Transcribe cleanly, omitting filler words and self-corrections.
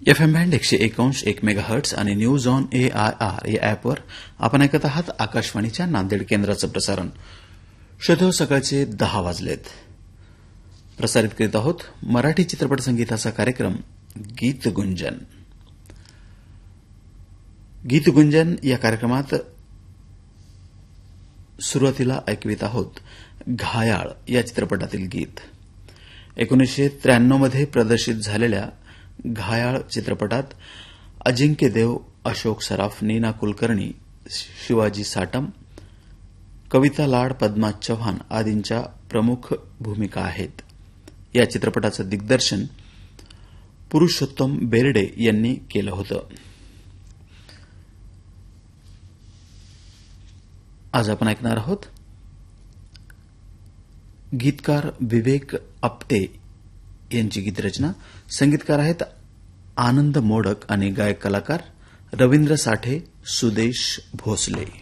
FM band 101.1 megahertz आणि news on AIR या अॅपवर आपण ऐकत आहात आकाशवाणीच्या नांदेड केंद्राचं प्रसारण. श्रोते, सकाळचे 10 वाजलेत. प्रसारित करीत आहोत मराठी चित्रपट संगीताचा कार्यक्रम गीत गुंजन. गीत गुंजन या कार्यक्रमात सुरुवातीला ऐकवित आहोत घायाळ या चित्रपटातील गीत. 1993 मध्ये प्रदर्शित झालेल्या घायाळ चित्रपटात अजिंक्य देव, अशोक सराफ, नीना कुलकर्णी, शिवाजी साटम, कविता लाड, पद्मा चव्हाण आदींच्या प्रमुख भूमिका आहेत. या चित्रपटाचं दिग्दर्शन पुरुषोत्तम बेर्डे यांनी केलं होतं. आज आपण ऐकणार आहोत गीतकार विवेक आपटे यांची गीतरचना. संगीतकार आहेत आनंद मोडक आणि गायक कलाकार रवींद्र साठे, सुदेश भोसले.